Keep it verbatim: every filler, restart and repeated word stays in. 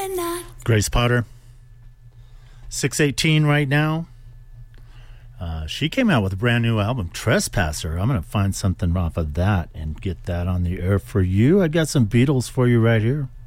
midnight. Grace Potter, six eighteen right now. Uh, she came out with a brand new album, Trespasser. I'm going to find something off of that and get that on the air for you. I got some Beatles for you right here.